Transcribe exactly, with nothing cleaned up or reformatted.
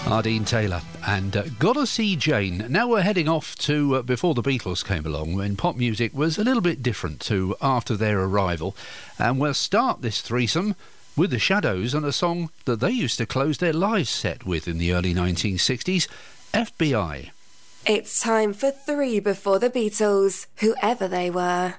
Ardeen Taylor and uh, Gotta See Jane. Now we're heading off to uh, before the Beatles came along, when pop music was a little bit different to after their arrival. And we'll start this threesome with the Shadows and a song that they used to close their live set with in the early nineteen sixties, F B I. It's time for three before the Beatles, whoever they were.